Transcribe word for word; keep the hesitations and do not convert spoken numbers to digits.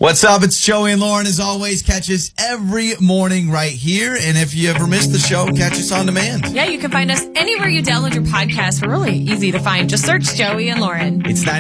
What's up? It's Joey and Lauren. As always, catch us every morning right here. And if you ever missed the show, catch us on demand. Yeah, you can find us anywhere you download your podcast. We're really easy to find. Just search Joey and Lauren. It's nine